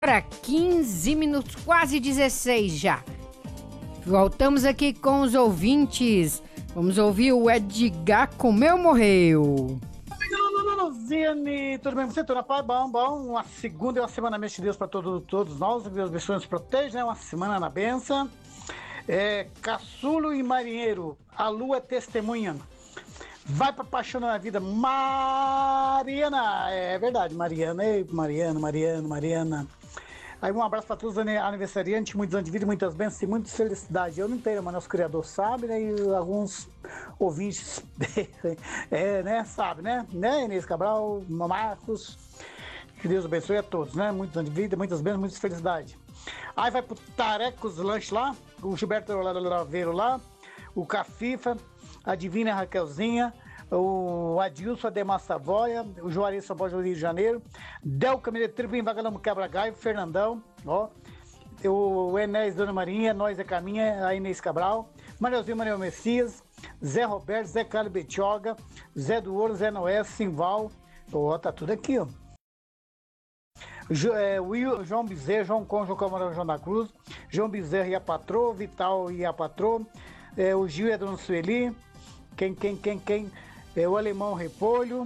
Para 15 minutos, quase 16 já. Voltamos aqui com os ouvintes. Vamos ouvir o Edgar Comeu Morreu. Zine, tudo bem? Você, tudo paz? Bom. Uma segunda e uma semana mês de Deus para todos nós. Que Deus abençoe e nos protege, né? Uma semana na benção. Caçulo e marinheiro, a lua é testemunha. Vai pra paixão da vida, Mariana. É verdade, Mariana. Ei, Mariana. Aí um abraço para todos os aniversariantes, muitos anos de vida, muitas bênçãos e muita felicidade. Eu não entendo, mas nosso Criador sabe, né? E alguns ouvintes, sabe, né? Inês Cabral, Marcos, que Deus abençoe a todos, né? Muitos anos de vida, muitas bênçãos, muita felicidade. Aí vai pro Tarecos Lanche lá, o Gilberto Laveiro lá, o Cafifa, a Divina Raquelzinha, o Adilson Ademar Savoia, o Juarez Saboia do Rio de Janeiro, Del Camilo Tripim, Vagalamo Quebra-Gaio, Fernandão, ó, o Enéas Dona Marinha, Nós é Caminha, a Inês Cabral, Manelzinho Manuel Messias, Zé Roberto, Zé Carlos Betioga, Zé do Ouro, Zé Noé, Simval, ó, tá tudo aqui, ó. João Bezerra, João Conde, João Camarão, João da Cruz, João Bezerra e a Patroa, Vital e a Patroa, o Gil e a Dona Sueli, quem? O Alemão Repolho,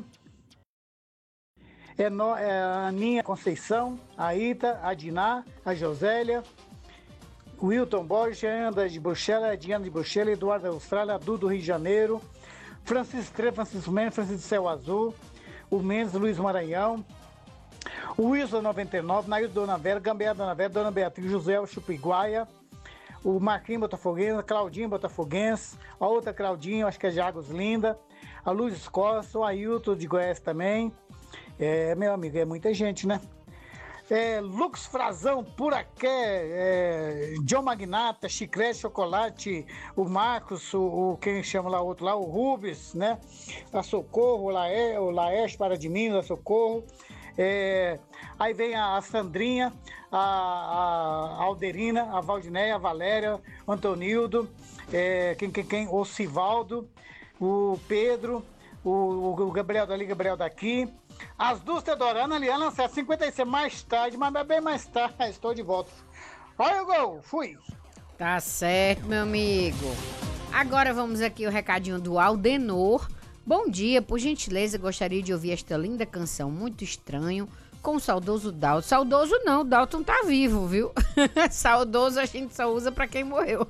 a Aninha Conceição, a Ita, a Diná, a Josélia, o Wilton Borges, a Ana de Bruxelas, a Diana de Bruxelas, Eduardo da Austrália, a Du do Rio de Janeiro, Francisco Tre, Francisco Mendes, Francisco do Céu Azul, o Mendes, Luiz Maranhão, o Wilson 99, Naildo Dona Vera, Gambeia Dona Vera, Dona Beatriz, José o Chupiguaia, o Marquinhos Botafoguense, a Claudinha Botafoguense, a outra Claudinha, acho que é de Águas Linda, a Luz Costa, o Ailton de Goiás também. Meu amigo, é muita gente, né? Lux Frazão, Puraqué, John Magnata, Chiclete, Chocolate, o Marcos, quem chama lá, outro lá, o Rubens, né? A Socorro, o Laeste para de Minas, a Socorro. Aí vem a Sandrinha, a Alderina, a Valdinéia, a Valéria, o Antonildo, o Sivaldo, o Pedro, o Gabriel dali, Gabriel daqui. As duas Teodorana, Liana, 56 mais tarde, mas bem mais tarde, estou de volta. Olha o gol, fui. Tá certo, meu amigo. Agora vamos aqui o recadinho do Aldenor. Bom dia, por gentileza, gostaria de ouvir esta linda canção Muito Estranho com o saudoso Dalton. Saudoso não, o Dalton tá vivo, viu? Saudoso a gente só usa pra quem morreu.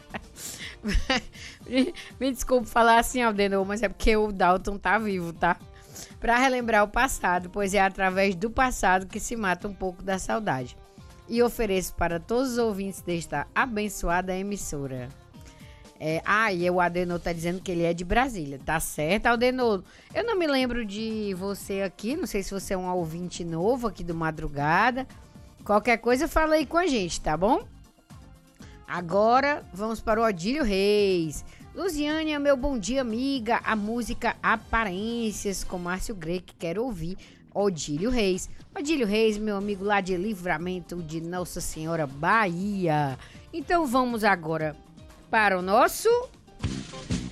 Me desculpe falar assim, Aldenor, mas é porque o Dalton tá vivo, tá? Pra relembrar o passado, pois é através do passado que se mata um pouco da saudade. E ofereço para todos os ouvintes desta abençoada emissora. E o Adenor tá dizendo que ele é de Brasília. Tá certo, Adenor? Eu não me lembro de você aqui. Não sei se você é um ouvinte novo aqui do Madrugada. Qualquer coisa, fala aí com a gente, tá bom? Agora, vamos para o Odílio Reis. Luziânia, meu bom dia, amiga. A música Aparências com Márcio Greco. Quero ouvir Odílio Reis. Odílio Reis, meu amigo lá de Livramento de Nossa Senhora, Bahia. Então, vamos agora para o nosso